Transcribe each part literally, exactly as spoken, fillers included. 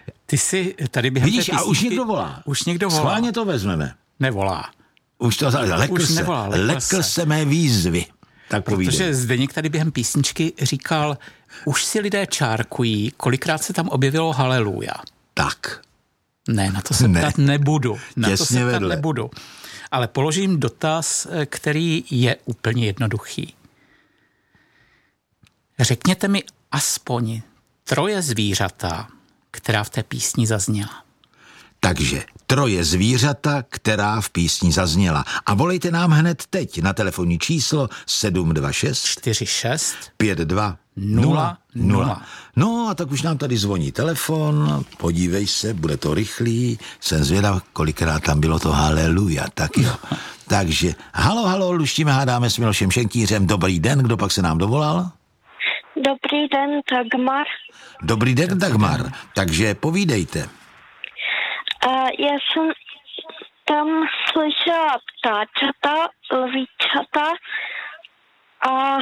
Ty si tady během Vidíš, té a písničky... už někdo volá. Už někdo volá. Schválně to vezmeme. Nevolá. Už to lekl Už se. nevolá, lekl lekl se. se mé výzvy. Tak povídej. Protože Zdeněk tady během písničky říkal, už si lidé čárkují, kolikrát se tam objevilo haleluja. Tak. Ne, na to se Ne. ptát nebudu. Na Těsně to se ptát vedle. nebudu. Ale položím dotaz, který je úplně jednoduchý. Řekněte mi aspoň troje zvířata, která v té písni zazněla. Takže troje zvířata, která v písni zazněla. A volejte nám hned teď na telefonní číslo sedm dva šest čtyři šest pět dva nula nula. No a tak už nám tady zvoní telefon, podívej se, bude to rychlý, jsem zvědav, kolikrát tam bylo to haleluja, tak jo. Takže halo, halo, luštíme, hádáme s Milošem Šenkýřem, dobrý den, kdo pak se nám dovolal? Dobrý den, Dagmar. Dobrý den, Dagmar, takže povídejte. A já jsem tam slyšela ptáčata, lvíčata a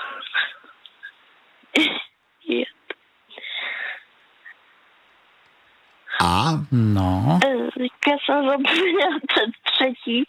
A? No. já jsem zapomněla ten třetí.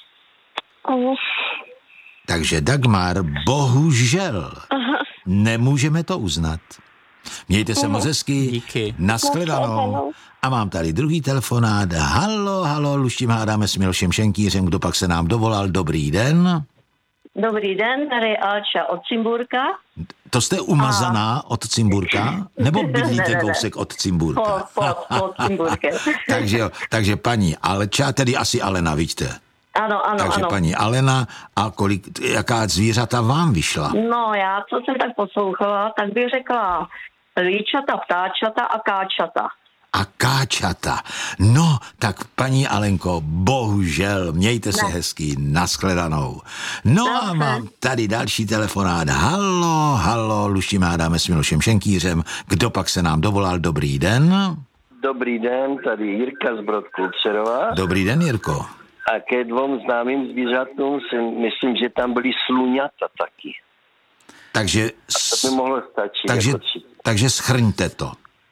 Takže Dagmar, bohužel, Aha. nemůžeme to uznat. Mějte se moc hezky. Díky. Nashledanou. A mám tady druhý telefonát. Halo, halo, luštím hádáme s Milošem Šenkýřem, kdo pak se nám dovolal. Dobrý den. Dobrý den, tady Alča od Cimburka. To jste umazaná A... od Cimburka? Nebo bydlíte ne, ne, kousek od Cimburka? Pod, pod, pod Cimburkem. takže, jo, takže paní Alča, tedy asi Alena, vidíte? Ano, ano, takže ano. paní Alena, a kolik, jaká zvířata vám vyšla? No, já, co jsem tak poslouchala, tak bych řekla líčata, ptáčata a káčata. A káčata. No, tak paní Alenko, bohužel, mějte se ne. hezky, nashledanou. No Dobře. a mám tady další telefonát. Halo, halo, luštíme hádáme s Milošem Šenkýřem. Kdo pak se nám dovolal? Dobrý den. Dobrý den, tady Jirka z Brodku-Přerova. Dobrý den, Jirko. A ke dvou známým zvířatům si myslím, že tam byly sluňata taky. Takže, A to by mohlo stačit. takže, jako tři. takže schrňte to.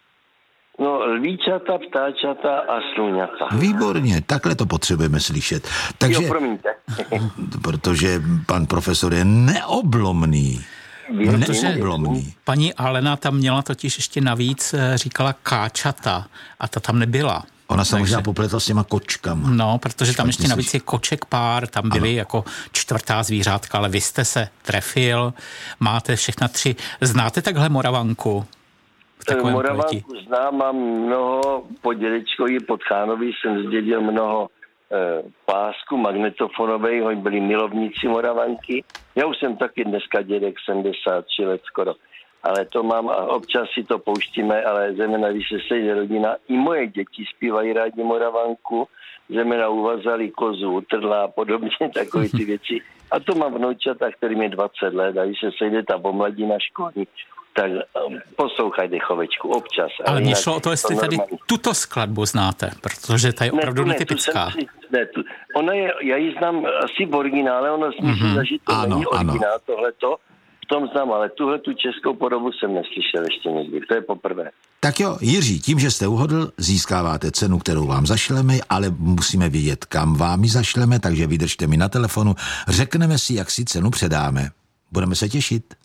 No, lvíčata, ptáčata a sluňata. Výborně, takhle to potřebujeme slyšet. Takže, Jo, promiňte. protože pan profesor je neoblomný. Protože Neoblomný. paní Alena tam měla totiž ještě navíc, říkala káčata a ta tam nebyla. Ona se Takže- možná popletla s těma kočkama. No, protože tam ještě Špatně navíc slyš- je koček pár, tam byly Ano. jako čtvrtá zvířátka, ale vy jste se trefil, máte všechna tři. Znáte takhle Moravanku? V takovém pojetí? Moravanku znám, mám mnoho, po dědečkovi, pod Chánovi jsem zdědil mnoho eh, pásku magnetofonových, byli milovníci Moravanky. Já už jsem taky dneska dědek, sedmdesát tři let skoro. Ale to mám a občas si to pouštíme, ale zejména, když se sejde rodina, i moje děti zpívají rádi Moravanku, zejména uvazali kozu, utrla a podobně, takové ty věci. A to mám vnoučata, kterým je dvacet let a když se sejde ta pomladina školní, tak um, poslouchajte chovečku občas. Ale mě jinak šlo o to, je jestli tady normální. tuto skladbu znáte, protože ta je opravdu tu ne, tu netypická. jsem si- ne, tu, ona je, já ji znám asi v originále, ona si myslím, Mhm, že to ano, není ano. originál tohleto, v tom znám, ale tuhle tu českou podobu jsem neslyšel ještě někdy, to je poprvé. Tak jo, Jiří, tím, že jste uhodl, získáváte cenu, kterou vám zašleme, ale musíme vědět, kam vám ji zašleme, takže vydržte mi na telefonu, řekneme si, jak si cenu předáme. Budeme se těšit.